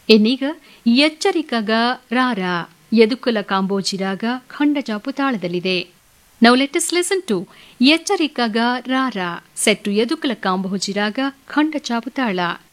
ಎನ್ನೀಗ ಎಚ್ಚರಿಕಗ ರಾರ ಯದುಕುಲ ಕಾಂಬೋಜಿರಾಗ ಖಂಡಜಾಪು ತಾಳದಲ್ಲಿದೆ. Now let us listen to ಎಚ್ಚರಿಕಗ ರಾರ set to ಯದುಕುಲ ಕಾಂಬೋಜಿರಾಗ ಖಂಡಜಾಪು ತಾಳ.